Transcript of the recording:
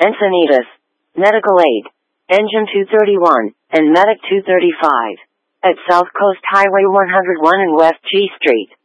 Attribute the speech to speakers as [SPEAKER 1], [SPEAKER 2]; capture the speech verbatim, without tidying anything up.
[SPEAKER 1] Encinitas, Medical Aid, Engine two thirty-one, and Medic two thirty-five. At South Coast Highway one oh one and West G Street.